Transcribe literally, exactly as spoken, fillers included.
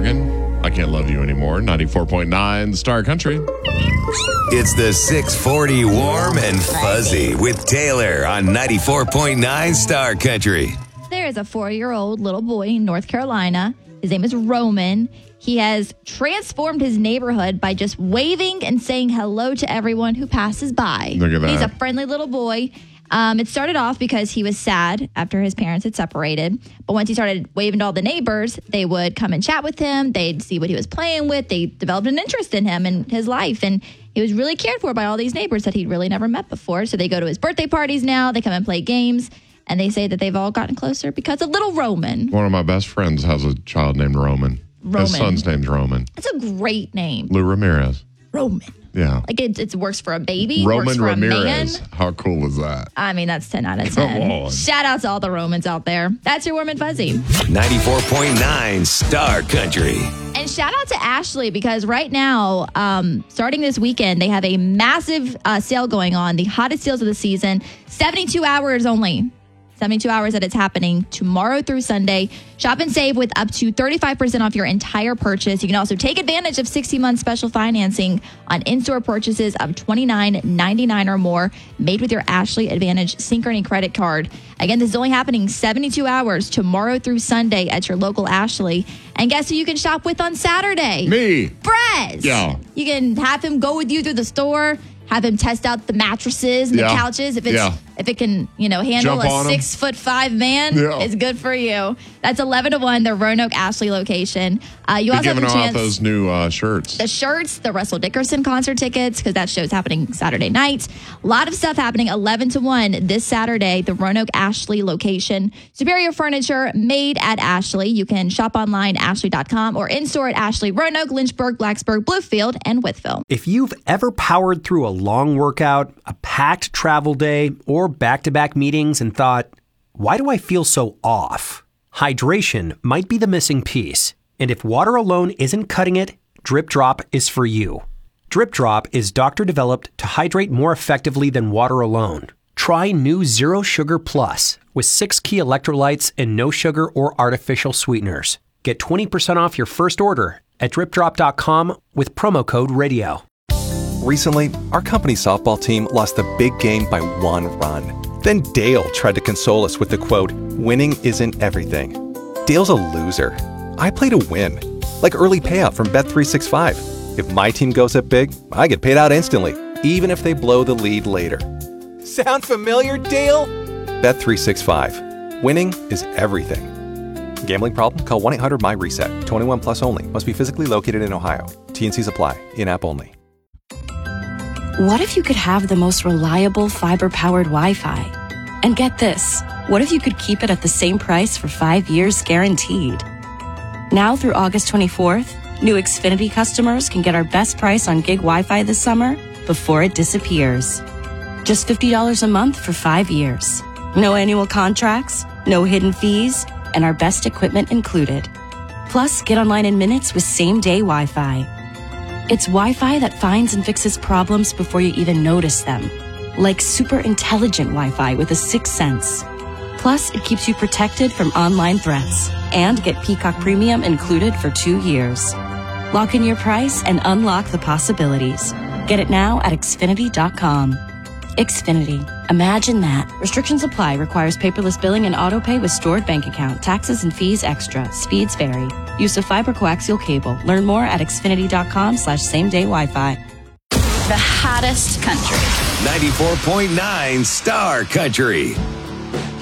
Morgan. I Can't Love You Anymore. ninety-four point nine Star Country. It's the six forty Warm and Fuzzy with Taylor on ninety-four point nine Star Country. There is a four-year-old little boy in North Carolina. His name is Roman. He has transformed his neighborhood by just waving and saying hello to everyone who passes by. Look at that. He's a friendly little boy. Um, it started off because he was sad after his parents had separated. But once he started waving to all the neighbors, they would come and chat with him. They'd see what he was playing with. They developed an interest in him and his life. And he was really cared for by all these neighbors that he'd really never met before. So they go to his birthday parties now. They come and play games. And they say that they've all gotten closer because of little Roman. One of my best friends has a child named Roman. Roman. His son's name's Roman. That's a great name. Lou Ramirez. Roman. Yeah. Like it, it works for a baby. Roman works for Ramirez. A man. How cool is that? I mean, that's ten out of ten. Come on. Shout out to all the Romans out there. That's your Warm and Fuzzy. ninety-four point nine Star Country. And shout out to Ashley because right now, um, starting this weekend, they have a massive uh, sale going on. The hottest deals of the season. seventy-two hours only. seventy-two hours that it's happening tomorrow through Sunday. Shop and save with up to thirty-five percent off your entire purchase. You can also take advantage of sixty months special financing on in-store purchases of twenty-nine ninety-nine or more made with your Ashley Advantage Synchrony credit card. Again, this is only happening seventy-two hours tomorrow through Sunday at your local Ashley. And guess who you can shop with on Saturday? Me. Brez. Yeah. You can have him go with you through the store. Have him test out the mattresses and Yeah. the couches. If it's Yeah. if it can, you know, handle Jump on a 'em. six foot five man, Yeah. it's good for you. That's eleven to one, the Roanoke Ashley location. Uh, you Be also have giving a out chance. those new uh, shirts. The shirts, the Russell Dickerson concert tickets, because that show's happening Saturday night. A lot of stuff happening eleven to one this Saturday, the Roanoke Ashley location. Superior furniture made at Ashley. You can shop online, ashley dot com, or in store at Ashley, Roanoke, Lynchburg, Blacksburg, Bluefield, and Wytheville. If you've ever powered through a long workout, a packed travel day, or back-to-back meetings and thought, why do I feel so off? Hydration might be the missing piece. And if water alone isn't cutting it, Drip Drop is for you. Drip Drop is doctor-developed to hydrate more effectively than water alone. Try new Zero Sugar Plus with six key electrolytes and no sugar or artificial sweeteners. Get twenty percent off your first order at drip drop dot com with promo code radio. Recently, our company softball team lost the big game by one run. Then Dale tried to console us with the quote, "Winning isn't everything." Dale's a loser. I play to win. Like early payout from Bet three sixty-five. If my team goes up big, I get paid out instantly, even if they blow the lead later. Sound familiar, Dale? Bet three sixty-five. Winning is everything. Gambling problem? Call one eight hundred M Y reset. twenty-one plus only. Must be physically located in Ohio. T and Cs apply. In-app only. What if you could have the most reliable fiber-powered Wi-Fi? And get this, what if you could keep it at the same price for five years guaranteed? Now through August twenty-fourth, new Xfinity customers can get our best price on gig Wi-Fi this summer before it disappears. Just fifty dollars a month for five years. No annual contracts, no hidden fees, and our best equipment included. Plus, get online in minutes with same-day Wi-Fi. It's Wi-Fi that finds and fixes problems before you even notice them. Like super intelligent Wi-Fi with a sixth sense. Plus, it keeps you protected from online threats. And get Peacock Premium included for two years. Lock in your price and unlock the possibilities. Get it now at Xfinity dot com. Xfinity. Imagine that. Restrictions apply. Requires paperless billing and autopay with stored bank account. Taxes and fees extra. Speeds vary. Use of fiber coaxial cable. Learn more at Xfinity dot com slash same day Wi-Fi. The hottest country. ninety-four point nine Star Country.